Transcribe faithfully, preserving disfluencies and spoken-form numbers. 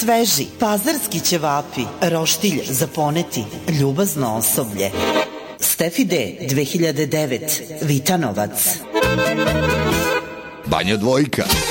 Sveži pazarski ćevapi, roštilj za poneti, ljubazno osoblje. Stefi D. dve hiljade devet, Vitanovac. Banja Dvojka.